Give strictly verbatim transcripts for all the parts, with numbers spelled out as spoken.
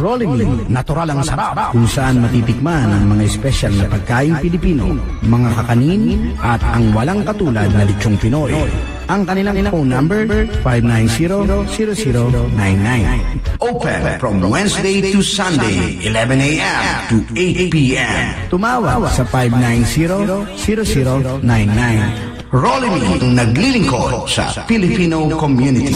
Rolling, natural ang sarap, kung saan matitikman ang mga espesyal na pagkain Pilipino, mga kakanin, at ang walang katulad na lechong Pinoy. Ang kanilang phone number, five nine zero, zero zero nine nine. Open from Wednesday to Sunday, eleven a m to eight p m Tumawag sa five nine zero, zero zero nine nine. Rolling, naglilingkod sa Filipino community.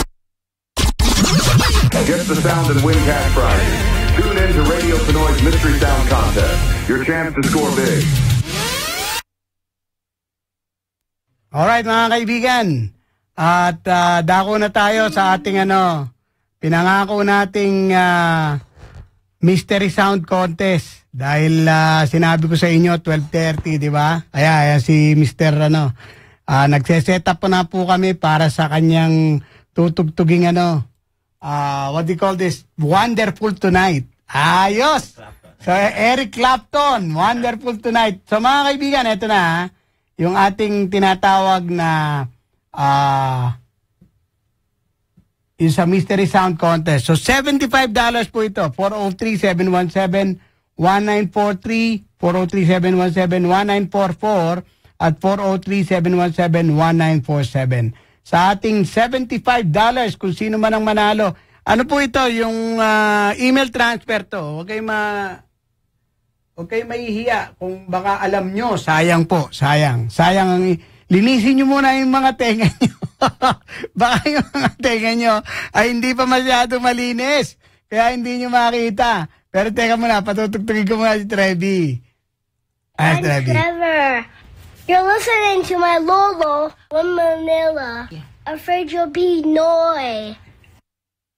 Get the sound and win cash prizes. Tune in to Radio Pinoy's Mystery Sound Contest. Your chance to score big. Alright mga kaibigan, at uh, dako na tayo sa ating ano, pinangako nating uh, Mystery Sound Contest. Dahil uh, sinabi ko sa inyo twelve thirty, di ba? Ayan, ayan si Mister ano, uh, nagse-set up po na po kami para sa kanyang tutugtuging ano, uh, what do you call this? Wonderful Tonight. Ayos! So Eric Clapton, Wonderful Tonight. So mga kaibigan, eto na ha. Yung ating tinatawag na uh, yung sa Mystery Sound Contest. So, seventy-five dollars po ito. four oh three, seven one seven, one nine four three, four oh three, seven one seven, one nine four four at four oh three, seven one seven, one nine four seven. Sa ating seventy-five dollars, kung sino man ang manalo. Ano po ito? Yung uh, email transfer to. Huwag kayo ma... Okay, mahihiya kung baka alam nyo, sayang po, sayang. Sayang ang, linisin nyo muna yung mga tenga nyo. Baka yung mga tenga nyo ay hindi pa masyado malinis. Kaya hindi nyo makita. Pero teka muna, patutugtugin ko muna si Trevi. I'm Ay, Trevi. Trevor. You're listening to my Lolo from Manila. Yeah. Afraid you'll be Noy.